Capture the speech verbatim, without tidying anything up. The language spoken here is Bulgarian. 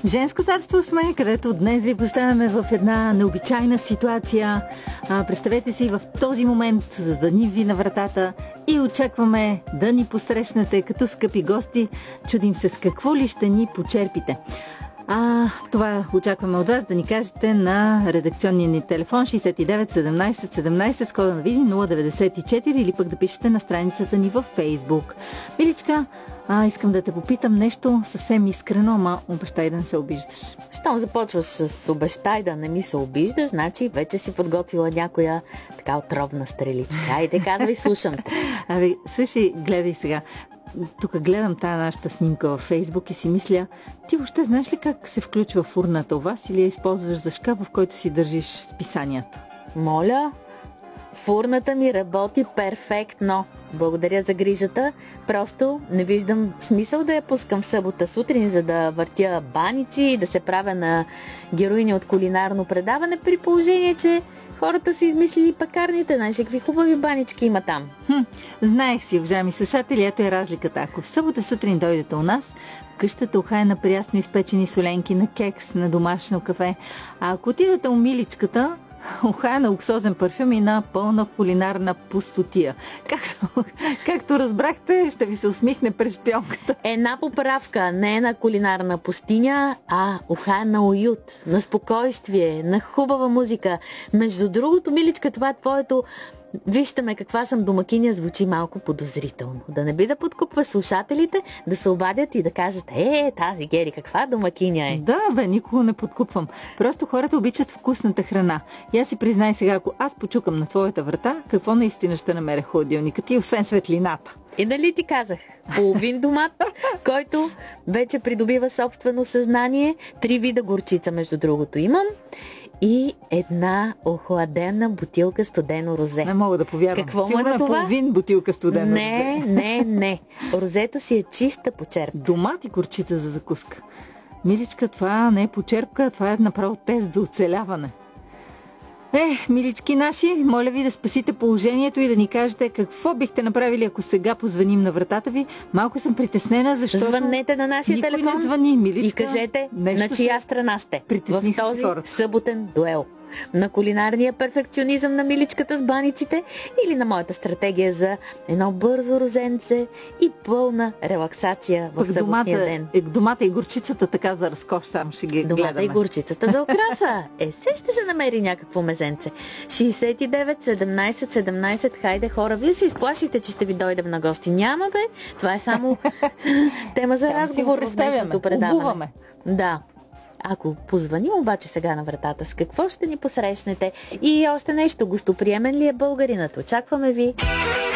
В Женско царство сме, където днес ви поставяме в една необичайна ситуация. А, представете си в този момент да ни ви на вратата и очакваме да ни посрещнете като скъпи гости. Чудим се с какво ли ще ни почерпите. А, това очакваме от вас да ни кажете на редакционния ни телефон шейсет и девет седемнайсет седемнайсет с кода на Видин нула деветдесет и четири или пък да пишете на страницата ни във Фейсбук. Миличка, а, искам да те попитам нещо съвсем искрено, ама обещай да не се обиждаш. Щом започваш с обещай да не ми се обиждаш, значи вече си подготвила някоя така отровна стреличка. Айде, казвай, слушам те. Абе, слушай, гледай сега. Тук гледам тая нашата снимка във Фейсбук и си мисля, ти въобще знаеш ли как се включва в урната у вас или я използваш за шкаф, в който си държиш списанията? Моля, фурната ми работи перфектно. Благодаря за грижата. Просто не виждам смисъл да я пускам в събота сутрин, за да въртя баници и да се правя на героини от кулинарно предаване, при положение, че хората са измислили пекарните. Знаеш, какви хубави банички има там. Хм, знаех си, уважаеми слушатели, ето е разликата. Ако в събота сутрин дойдете у нас, къщата ухае на прясно изпечени соленки, на кекс, на домашно кафе. А ако отидете у миличката, ухая на луксозен парфюм и на пълна кулинарна пустотия. Както, както разбрахте, ще ви се усмихне през шпионката. Една поправка, не е на кулинарна пустиня, а ухая на уют, на спокойствие, на хубава музика. Между другото, миличка, това е твоето "вижте ме каква съм домакиня" звучи малко подозрително. Да не би да подкупваш слушателите, да се обадят и да кажат: е, тази Гери каква домакиня е. Да, бе, никога не подкупвам. Просто хората обичат вкусната храна. И аз си признай сега, ако аз почукам на твоята врата, какво наистина ще намеря в хладилника ти, освен светлината? И нали ти казах? Половин домат, който вече придобива собствено съзнание. Три вида горчица, между другото, имам. И една охладена бутилка студено розе. Не мога да повярвам. Какво му е на това? Половин бутилка студено не, розе. Не, не, не. Розето си е чиста почерпка. Домат и горчица за закуска. Миличка, това не е почерпка, това е направо тест за оцеляване. Е, милички наши, моля ви да спасите положението и да ни кажете какво бихте направили, ако сега позваним на вратата ви. Малко съм притеснена, защото звъннете на нашия никой телефон не звъни, миличка. И кажете на чия страна сте в този хората. съботен дуел. На кулинарния перфекционизъм на миличката с баниците или на моята стратегия за едно бързо розенце и пълна релаксация в съботния ден. Е, домата и горчицата така за разкош, само ще ги домата гледаме. И горчицата за окраса. Е, се ще се намери някакво мезенце. шейсет и девет седемнайсет седемнайсет, хайде хора, вие се изплашите, че ще ви дойдем на гости. Няма, бе, това е само тема за разговор в днешното предаване. Обуваме. Да. Ако позваним обаче сега на вратата, с какво ще ни посрещнете? И още нещо, гостоприемен ли е българинът? Очакваме ви!